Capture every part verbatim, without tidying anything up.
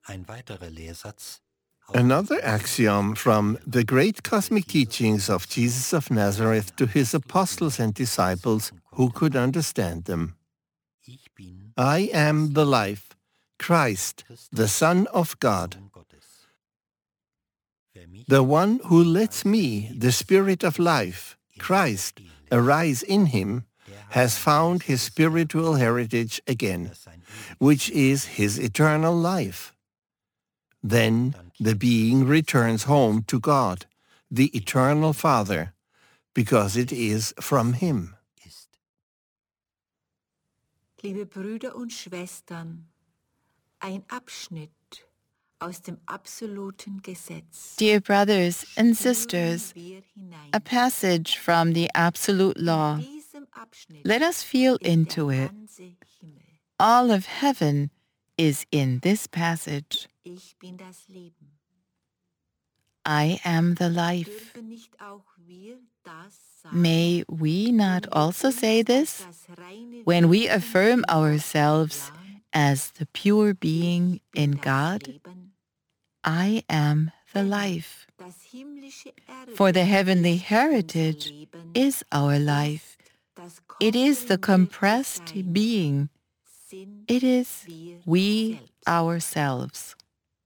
Another axiom from the great cosmic teachings of Jesus of Nazareth to his apostles and disciples who could understand them. I am the life, Christ, the Son of God. The one who lets me, the Spirit of life, Christ, arise in him, has found his spiritual heritage again, which is his eternal life. Then the being returns home to God, the eternal Father, because it is from him. Liebe Brüder und Schwestern, ein Abschnitt aus dem absoluten Gesetz. Dear brothers and sisters, a passage from the absolute law. Let us feel into it. All of heaven is in this passage. I am the life. May we not also say this when we affirm ourselves as the pure being in God? I am the life. For the heavenly heritage is our life. It is the compressed being. It is we ourselves.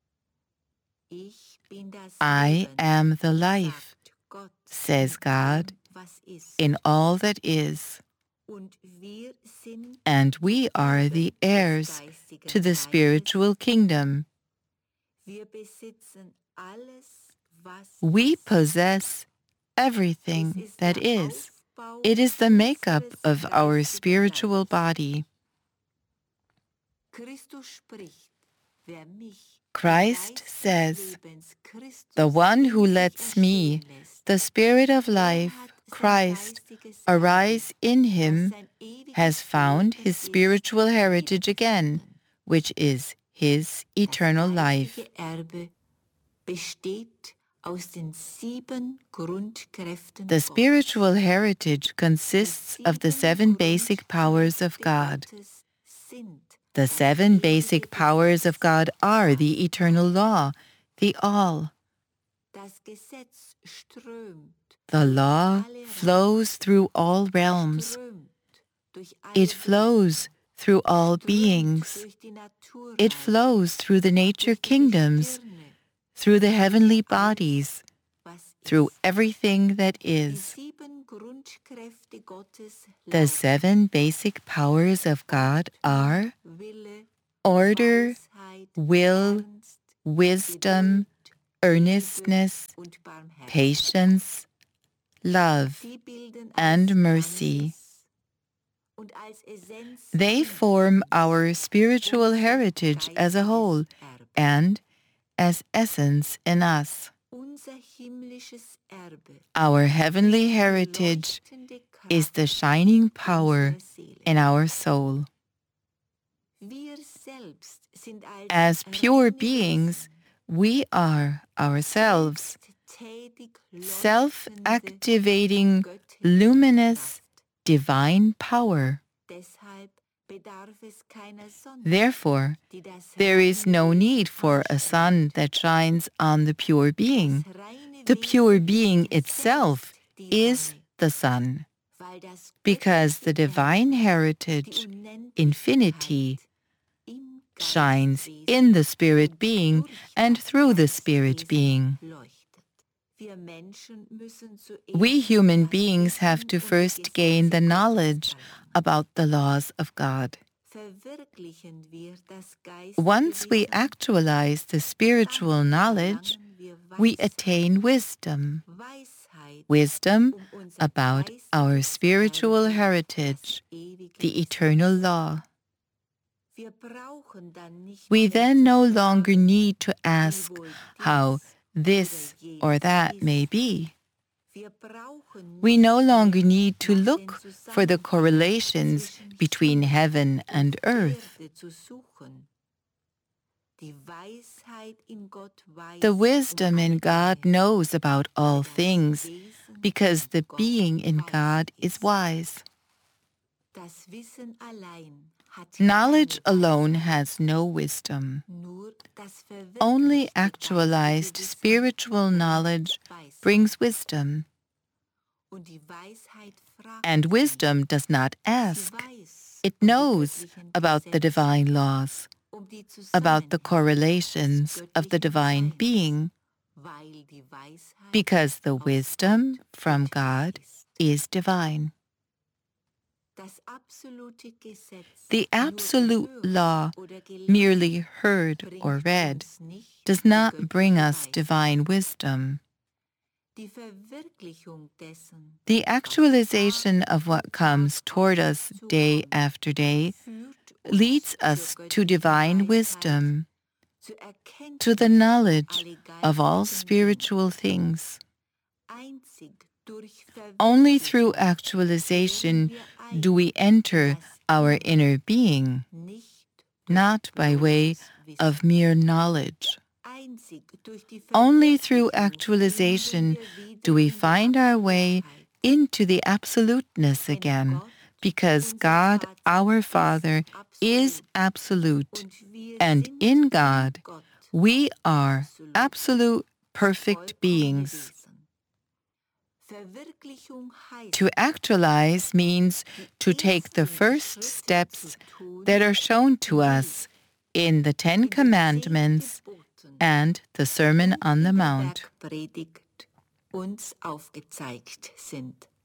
I am the life, says God, in all that is. And we are the heirs to the spiritual kingdom. We possess everything that is. It is the makeup of our spiritual body. Christ says, the one who lets me, the Spirit of life, Christ, arise in him, has found his spiritual heritage again, which is his eternal life. The spiritual heritage consists of the seven basic powers of God. The seven basic powers of God are the eternal law, the all. The law flows through all realms. It flows through all beings. It flows through the nature kingdoms, through the heavenly bodies, through everything that is. The seven basic powers of God are order, will, wisdom, earnestness, patience, love, and mercy. They form our spiritual heritage as a whole and as essence in us. Our heavenly heritage is the shining power in our soul. As pure beings, we are ourselves, self-activating, luminous, divine power. Therefore, there is no need for a sun that shines on the pure being. The pure being itself is the sun, because the divine heritage, infinity, shines in the spirit being and through the spirit being. We human beings have to first gain the knowledge about the laws of God. Once we actualize the spiritual knowledge, we attain wisdom. Wisdom about our spiritual heritage, the eternal law. We then no longer need to ask how this or that may be. We no longer need to look for the correlations between heaven and earth. The wisdom in God knows about all things, because the being in God is wise. Knowledge alone has no wisdom. Only actualized spiritual knowledge brings wisdom. And wisdom does not ask. It knows about the divine laws, about the correlations of the divine being, because the wisdom from God is divine. The absolute law, merely heard or read, does not bring us divine wisdom. The actualization of what comes toward us day after day leads us to divine wisdom, to the knowledge of all spiritual things. Only through actualization do we enter our inner being, not by way of mere knowledge. Only through actualization do we find our way into the absoluteness again, because God, our Father, is absolute, and in God we are absolute, perfect beings. To actualize means to take the first steps that are shown to us in the Ten Commandments and the Sermon on the Mount.